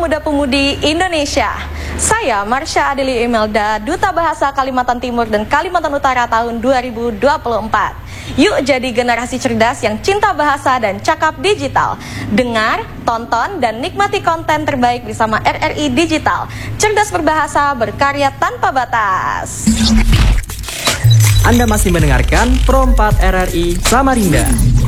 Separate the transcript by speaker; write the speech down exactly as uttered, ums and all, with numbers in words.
Speaker 1: pemuda-pemudi Indonesia. Saya Marsha Adeli Imelda, Duta Bahasa Kalimantan Timur dan Kalimantan Utara tahun dua ribu dua puluh empat. Yuk jadi generasi cerdas yang cinta bahasa dan cakap digital. Dengar, tonton, dan nikmati konten terbaik bersama R R I Digital. Cerdas berbahasa, berkarya tanpa batas.
Speaker 2: Anda masih mendengarkan Pro empat R R I Samarinda.